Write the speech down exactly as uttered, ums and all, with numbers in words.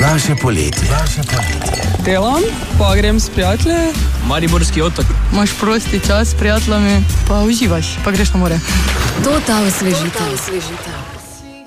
Vaše poletje. Vaše poletje. Delam, pa grem s prijatelji. Mariborski otok. Imaš prosti čas s prijateljami, pa uživaš, pa greš na more. To ta osvežitev.